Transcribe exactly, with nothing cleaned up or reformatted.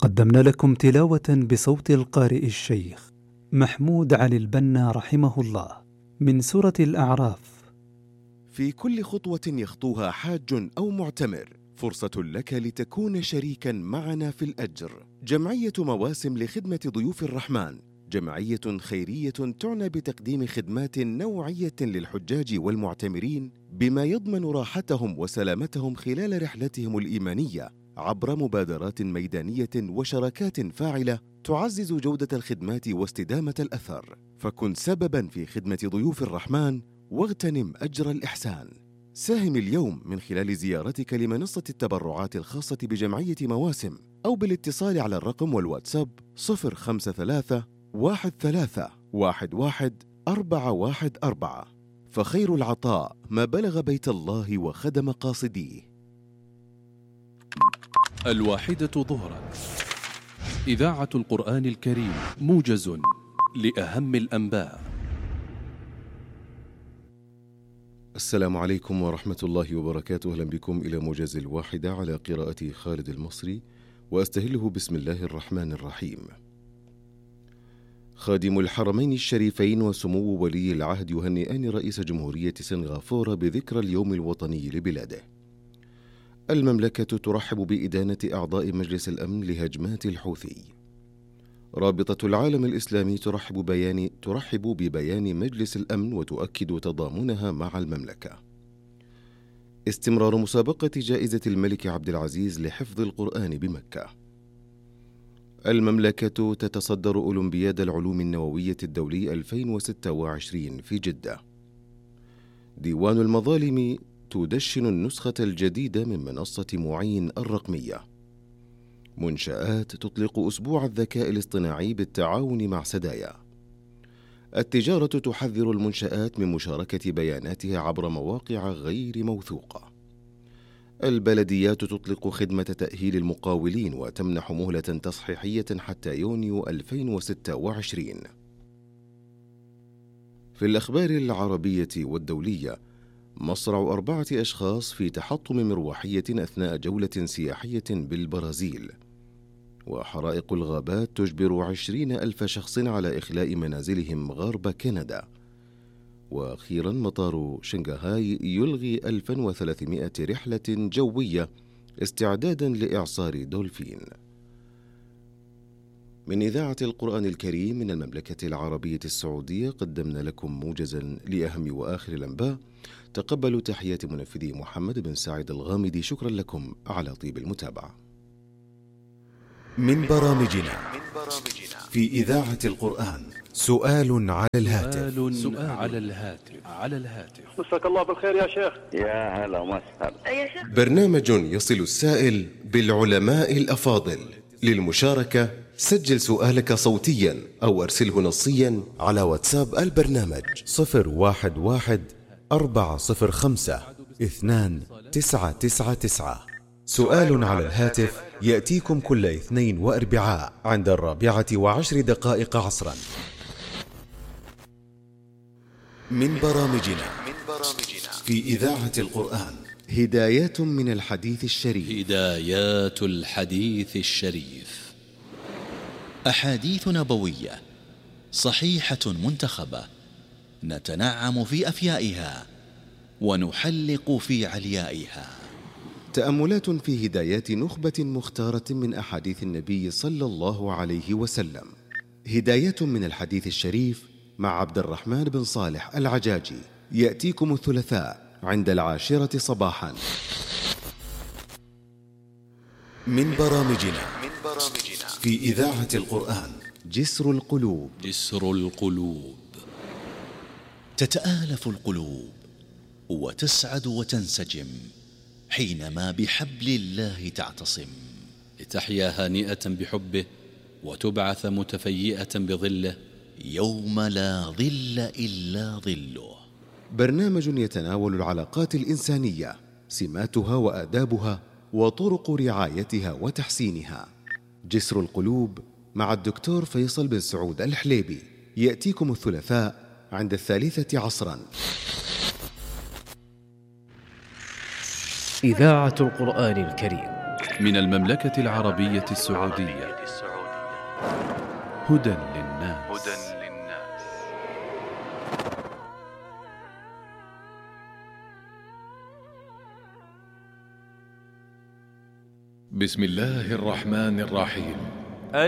قدمنا لكم تلاوة بصوت القارئ الشيخ محمود علي البنا رحمه الله من سورة الأعراف. في كل خطوة يخطوها حاج أو معتمر فرصة لك لتكون شريكا معنا في الأجر. جمعية مواسم لخدمة ضيوف الرحمن جمعية خيرية تعنى بتقديم خدمات نوعية للحجاج والمعتمرين بما يضمن راحتهم وسلامتهم خلال رحلتهم الإيمانية عبر مبادرات ميدانية وشراكات فاعلة تعزز جودة الخدمات واستدامة الأثر. فكن سبباً في خدمة ضيوف الرحمن واغتنم أجر الإحسان. ساهم اليوم من خلال زيارتك لمنصة التبرعات الخاصة بجمعية مواسم أو بالاتصال على الرقم والواتساب صفر خمسة ثلاثة واحد ثلاثة واحد واحد أربعة واحد أربعة، فخير العطاء ما بلغ بيت الله وخدم قاصديه. الواحدة ظهرا، إذاعة القرآن الكريم، موجز لأهم الأنباء. السلام عليكم ورحمة الله وبركاته. أهلا بكم إلى موجز الواحدة على قراءة خالد المصري، وأستهله بسم الله الرحمن الرحيم. خادم الحرمين الشريفين وسمو ولي العهد يهنئان رئيس جمهورية سنغافورة بذكرى اليوم الوطني لبلاده. المملكة ترحب بإدانة أعضاء مجلس الأمن لهجمات الحوثي. رابطة العالم الإسلامي ترحب, بيان ترحب ببيان مجلس الأمن وتؤكد تضامنها مع المملكة. استمرار مسابقة جائزة الملك عبد العزيز لحفظ القرآن بمكة. المملكة تتصدر أولمبياد العلوم النووية الدولي ألفين وستة وعشرين في جدة. ديوان المظالم تدشن النسخة الجديدة من منصة معين الرقمية. منشآت تطلق أسبوع الذكاء الاصطناعي بالتعاون مع سدايا. التجارة تحذر المنشآت من مشاركة بياناتها عبر مواقع غير موثوقة. البلديات تطلق خدمة تأهيل المقاولين وتمنح مهلة تصحيحية حتى يونيو ألفين وستة وعشرين. في الأخبار العربية والدولية، مصرع أربعة أشخاص في تحطم مروحية أثناء جولة سياحية بالبرازيل. وحرائق الغابات تجبر عشرين ألف شخص على إخلاء منازلهم غرب كندا. وأخيرا مطار شنغهاي يلغي ألف وثلاثمائة رحلة جوية استعدادا لإعصار دولفين. من إذاعة القرآن الكريم من المملكة العربية السعودية قدمنا لكم موجزا لأهم وآخر الأنباء. تقبلوا تحيات منفذي محمد بن سعيد الغامدي. شكرا لكم على طيب المتابعة. من برامجنا في إذاعة القرآن سؤال على الهاتف. سؤال على الهاتف على الهاتف مساك الله بالخير يا شيخ. يا هلا وسهلا يا شيخ. برنامج يصل السائل بالعلماء الأفاضل. للمشاركة سجل سؤالك صوتيا أو أرسله نصيا على واتساب البرنامج صفر واحد واحد أربعة صفر خمسة اثنان تسعة تسعة تسعة. سؤال على الهاتف يأتيكم كل اثنين وأربعاء عند الرابعة وعشر دقائق عصرا. من برامجنا في إذاعة القرآن هدايات من الحديث الشريف. هدايات الحديث الشريف، أحاديث نبوية صحيحة منتخبة نتنعم في أفيائها ونحلق في عليائها. تأملات في هدايات نخبة مختارة من أحاديث النبي صلى الله عليه وسلم. هدايات من الحديث الشريف مع عبد الرحمن بن صالح العجاجي، يأتيكم الثلاثاء عند العاشرة صباحا. من برامجنا في إذاعة القرآن جسر القلوب. جسر القلوب، تتآلف القلوب وتسعد وتنسجم حينما بحبل الله تعتصم، لتحيا هانئة بحبه وتبعث متفيئة بظله يوم لا ظل إلا ظله. برنامج يتناول العلاقات الإنسانية، سماتها وآدابها وطرق رعايتها وتحسينها. جسر القلوب مع الدكتور فيصل بن سعود الحليبي، يأتيكم الثلاثاء عند الثالثة عصرا. إذاعة القرآن الكريم من المملكة العربية السعودية. هدى للناس. بسم الله الرحمن الرحيم.